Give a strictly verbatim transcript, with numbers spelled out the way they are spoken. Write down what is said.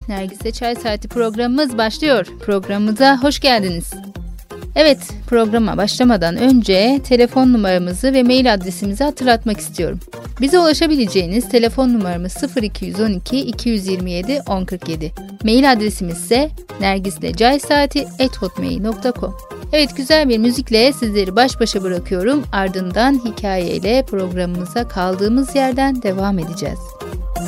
Nergis'te Çay Saati programımız başlıyor. Programımıza hoş geldiniz. Evet, programa başlamadan önce telefon numaramızı ve mail adresimizi hatırlatmak istiyorum. Bize ulaşabileceğiniz telefon numaramız sıfır iki on iki iki yüz yirmi yedi on kırk yedi. Mail adresimiz ise nergislecaysaati at hotmail nokta com. Evet, güzel bir müzikle sizleri baş başa bırakıyorum. Ardından hikayeyle programımıza kaldığımız yerden devam edeceğiz.